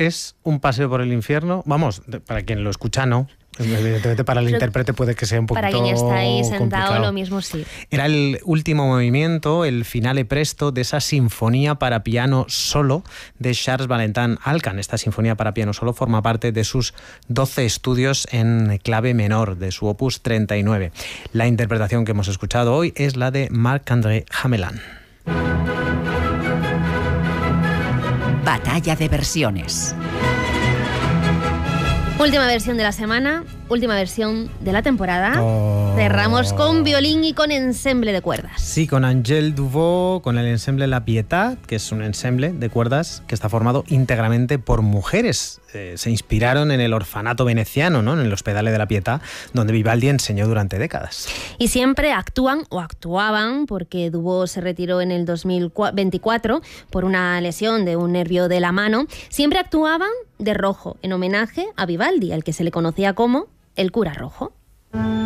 es un paseo por el infierno. Vamos, para quien lo escucha, no. Evidentemente para el intérprete puede que sea un poquito complicado. Para quien está ahí sentado, complicado. lo mismo sí. Era el último movimiento, el finale presto de esa sinfonía para piano solo de Charles Valentin Alcan. Esta sinfonía para piano solo forma parte de sus 12 estudios en clave menor, de su opus 39. La interpretación que hemos escuchado hoy es la de Marc-André Hamelin. Batalla de versiones. Última versión de la semana, última versión de la temporada. Cerramos con violín y con ensemble de cuerdas. Sí, con Angèle Duvaux, con el ensemble La Pietà, que es un ensemble de cuerdas que está formado íntegramente por mujeres. Se inspiraron en el orfanato veneciano, ¿no? En el Hospedale de la Pietà, donde Vivaldi enseñó durante décadas. Y siempre actúan o actuaban, porque Duvaux se retiró en el 2024 por una lesión de un nervio de la mano. Siempre actuaban de rojo, en homenaje a Vivaldi, al que se le conocía como el cura rojo.